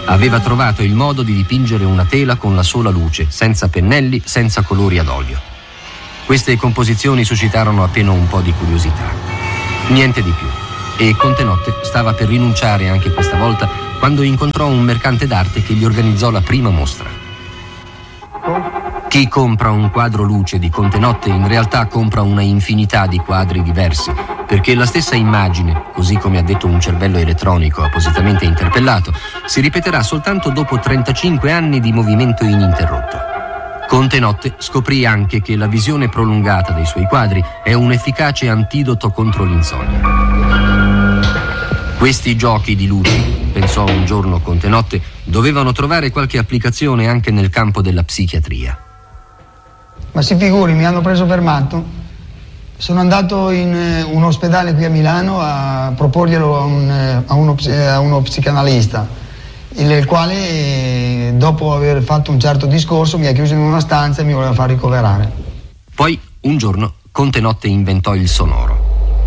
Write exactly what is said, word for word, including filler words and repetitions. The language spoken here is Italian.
Aveva trovato il modo di dipingere una tela con la sola luce, senza pennelli, senza colori ad olio. Queste composizioni suscitarono appena un po' di curiosità. Niente di più. E Contenotte stava per rinunciare anche questa volta quando incontrò un mercante d'arte che gli organizzò la prima mostra. Chi compra un quadro luce di Contenotte in realtà compra una infinità di quadri diversi, perché la stessa immagine, così come ha detto un cervello elettronico appositamente interpellato, si ripeterà soltanto dopo trentacinque anni di movimento ininterrotto. Contenotte scoprì anche che la visione prolungata dei suoi quadri è un efficace antidoto contro l'insonnia. Questi giochi di luci, pensò un giorno Contenotte, dovevano trovare qualche applicazione anche nel campo della psichiatria. Ma si figuri, mi hanno preso per matto. Sono andato in eh, un ospedale qui a Milano a proporglielo a, un, a, uno, a uno psicanalista, il quale eh, dopo aver fatto un certo discorso mi ha chiuso in una stanza e mi voleva far ricoverare. Poi un giorno Contenotte inventò il sonoro.